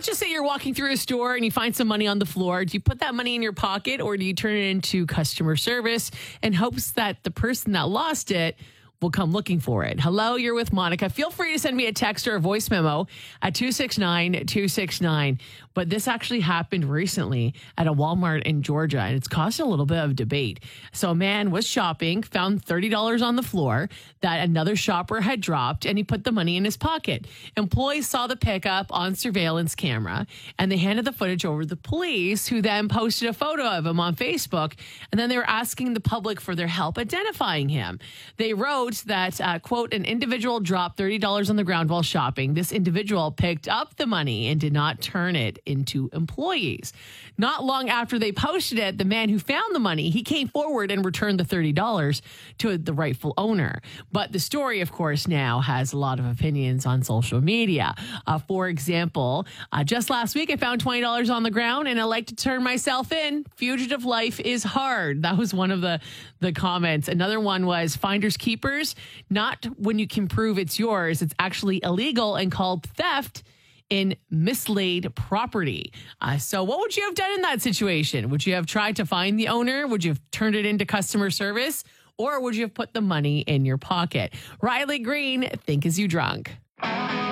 let's just say you're walking through a store and you find some money on the floor. Do you put that money in your pocket or do you turn it into customer service in hopes that the person that lost it will come looking for it? Hello, you're with Monica. Feel free to send me a text or a voice memo at 269-269. But this actually happened recently at a Walmart in Georgia, and it's caused a little bit of debate. So a man was shopping, found $30 on the floor that another shopper had dropped, and he put the money in his pocket. Employees saw the pickup on surveillance camera, and they handed the footage over to the police, who then posted a photo of him on Facebook, and then they were asking the public for their help identifying him. They wrote that, quote, an individual dropped $30 on the ground while shopping. This individual picked up the money and did not turn it into employees. Not long after they posted it, the man who found the money, he came forward and returned the $30 to the rightful owner. But the story, of course, now has a lot of opinions on social media. For example, just last week, I found $20 on the ground and I like to turn myself in. Fugitive life is hard. That was one of the comments. Another one was finders keepers. Not when you can prove it's yours. It's actually illegal and called theft in mislaid property. So what would you have done in that situation? Would you have tried to find the owner? Would you have turned it into customer service? Or would you have put the money in your pocket? Riley Green, Think As You Drunk.